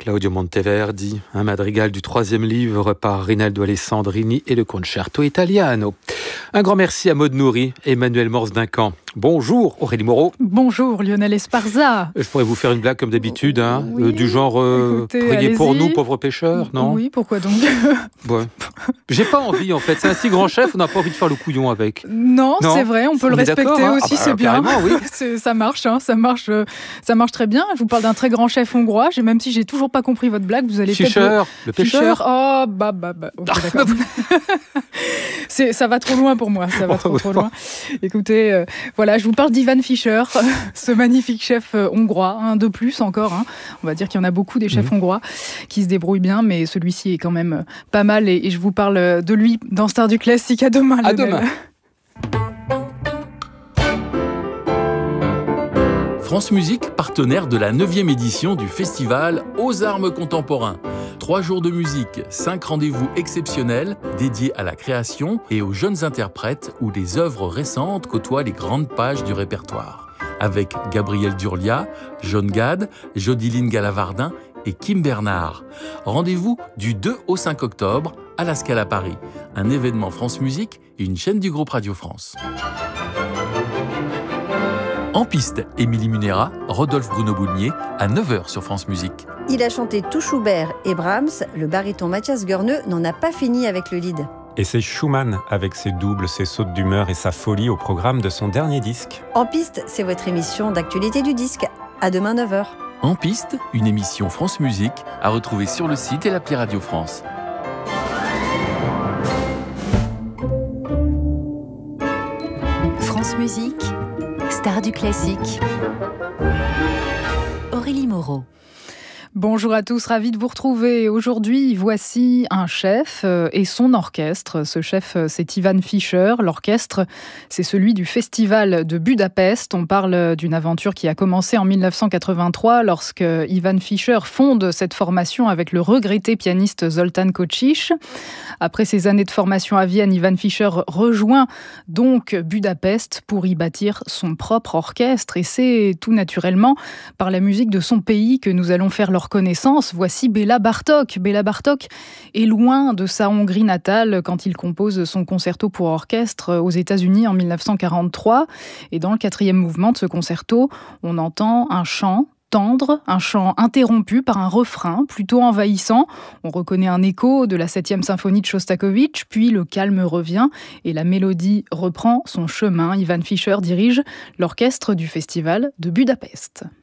Claudio Monteverdi, un madrigal du 3e livre par Rinaldo Alessandrini et le Concerto Italiano. Un grand merci à Maud Nourri et Emmanuel Morse Duncan. Bonjour Aurélie Moreau. Bonjour Lionel Esparza. Je pourrais vous faire une blague comme d'habitude, oui, du genre écoutez, priez allez-y. pour nous pauvres pécheurs, non? Oui, pourquoi donc? Ouais. J'ai pas envie en fait, c'est un si grand chef, on n'a pas envie de faire le couillon avec. Non, c'est vrai, on peut le respecter aussi, c'est bien. Oui. Ça marche, ça marche très bien. Je vous parle d'un très grand chef hongrois, même si j'ai toujours pas compris votre blague, vous allez Fischer, le pêcheur. Oh, okay, d'accord. Ça va trop loin pour moi, ça va trop loin. Écoutez, voilà, je vous parle d'Ivan Fischer, ce magnifique chef hongrois, de plus encore. On va dire qu'il y en a beaucoup des chefs hongrois qui se débrouillent bien, mais celui-ci est quand même pas mal et je vous parle de lui dans Star du Classique. À demain, Lionel. À demain. France Musique, partenaire de la 9e édition du festival Aux Armes Contemporains. 3 jours de musique, 5 rendez-vous exceptionnels dédiés à la création et aux jeunes interprètes où les œuvres récentes côtoient les grandes pages du répertoire. Avec Gabriel Durlia, John Gad, Jodiline Galavardin et Kim Bernard. Rendez-vous du 2 au 5 octobre à la Scala Paris. Un événement France Musique et une chaîne du groupe Radio France. En piste, Émilie Munera, Rodolphe Bruno-Boulnier, à 9h sur France Musique. Il a chanté tout Schubert et Brahms, le baryton Mathias Goerneux n'en a pas fini avec le lead. Et c'est Schumann, avec ses doubles, ses sautes d'humeur et sa folie au programme de son dernier disque. En piste, c'est votre émission d'actualité du disque. À demain 9h. En piste, une émission France Musique à retrouver sur le site et l'appli Radio France. France Musique, Star du Classique. Aurélie Moreau. Bonjour à tous, ravi de vous retrouver. Aujourd'hui, voici un chef et son orchestre. Ce chef, c'est Ivan Fischer. L'orchestre, c'est celui du Festival de Budapest. On parle d'une aventure qui a commencé en 1983 lorsque Ivan Fischer fonde cette formation avec le regretté pianiste Zoltán Kocsis. Après ces années de formation à Vienne, Ivan Fischer rejoint donc Budapest pour y bâtir son propre orchestre. Et c'est tout naturellement par la musique de son pays que nous allons faire leur connaissance. Voici Béla Bartók. Béla Bartók est loin de sa Hongrie natale quand il compose son concerto pour orchestre aux États-Unis en 1943. Et dans le 4e mouvement de ce concerto, on entend un chant tendre, un chant interrompu par un refrain plutôt envahissant. On reconnaît un écho de la 7e symphonie de Shostakovich, puis le calme revient et la mélodie reprend son chemin. Ivan Fischer dirige l'orchestre du Festival de Budapest.